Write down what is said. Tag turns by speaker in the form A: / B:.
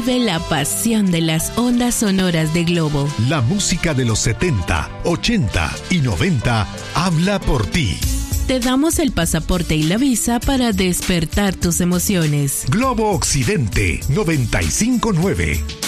A: Vive la pasión de las ondas sonoras de Globo.
B: La música de los 70, 80 y 90 habla por ti.
A: Te damos el pasaporte y la visa para despertar tus emociones.
B: Globo Occidente 95.9.